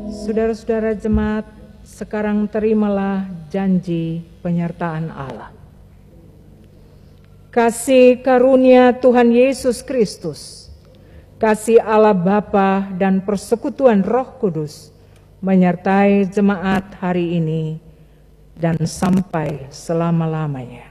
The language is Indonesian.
Saudara-saudara jemaat, sekarang terimalah janji penyertaan Allah. Kasih karunia Tuhan Yesus Kristus, kasih Allah Bapa dan persekutuan Roh Kudus menyertai jemaat hari ini dan sampai selama-lamanya.